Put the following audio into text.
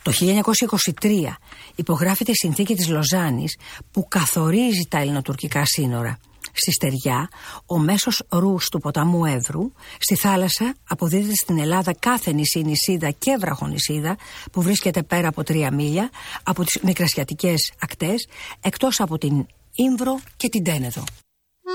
Το 1923 υπογράφεται η συνθήκη της Λοζάνης που καθορίζει τα ελληνοτουρκικά σύνορα. Στη στεριά, ο μέσος ρους του ποταμού Εύρου, στη θάλασσα αποδίδεται στην Ελλάδα κάθε νησί, νησίδα και βραχονησίδα που βρίσκεται πέρα από 3 μίλια από τις μικρασιατικές ακτές, εκτός από την Ήμβρο και την Τένεδο.